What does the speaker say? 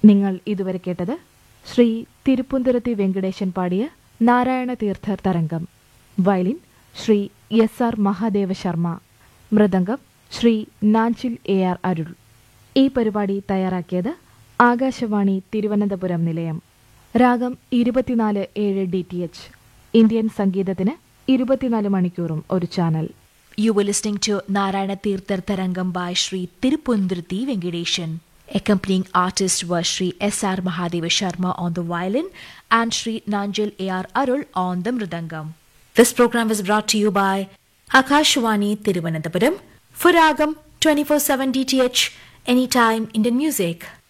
നിങ്ങൾ ഇതുവരെ കേട്ടത് ശ്രീ തിരുപ്പുന്തുരത്തി വെങ്കടേശൻ പാടിയ നാരായണ തീർത്ഥർ തരംഗം. Violin Shri SR. മഹാദേവ ശർമ്മ. മൃദംഗം ശ്രീ നാഞ്ചിൽ എ.ആർ. അരുൾ. ഈ പരിപാടി തയ്യാറാക്കിയത് ആകാശവാണി തിരുവനന്തപുരം നിലയം. രാഗം 24/7 DTH. ഇന്ത്യൻ സംഗീതത്തിന് 24 മണിക്കൂറും ഒരു channel. You were listening to Narayana Tirthar Tarangam by Sri Tirupundruthi Venkadeshan. Accompanying artists were Sri S.R. Mahadeva Sharma on the violin and Sri Nanjil A.R. Arul on the mridangam. This program was brought to you by Akashwani Thiruvananthapuram for Ragam 24/7 DTH, anytime Indian music.